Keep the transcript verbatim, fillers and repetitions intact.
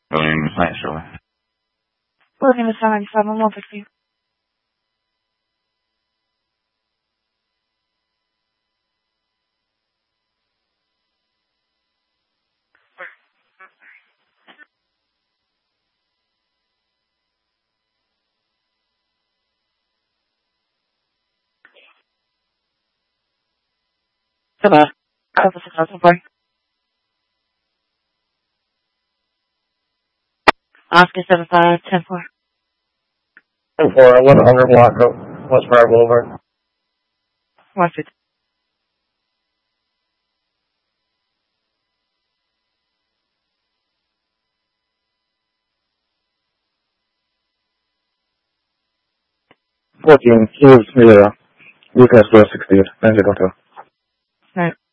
William is nice, really. William is ninety-seven, one fifty. Goodbye. Have a successful day. Oscar seven five ten four. ten four, eleven hundred block road, West Briar Boulevard. one fifty. fourteen, use the, uh, Lucas Door sixty-eight, Benji Hotel. Right.